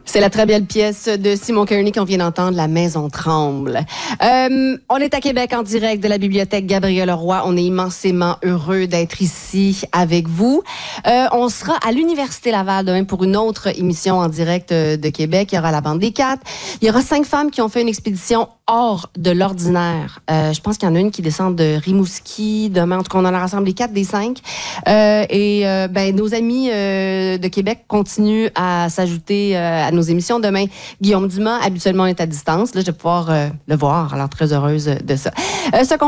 C'est la très belle pièce de Simon Kearney qu'on vient d'entendre, La Maison tremble. On est à Québec en direct de la bibliothèque Gabriel-Leroy. On est immensément heureux d'être ici avec vous. On sera à l'Université Laval demain pour une autre émission en direct de Québec. Il y aura la Bande des 4. Il y aura 5 femmes qui ont fait une expédition hors de l'ordinaire. Je pense qu'il y en a une qui descend de Rimouski demain. En tout cas, on en a rassemblé 4 des 5. Nos amis de Québec continuent à s'ajouter à nos émissions. Demain, Guillaume Dumas, habituellement, est à distance. Là, je vais pouvoir le voir. Alors, très heureuse de ça.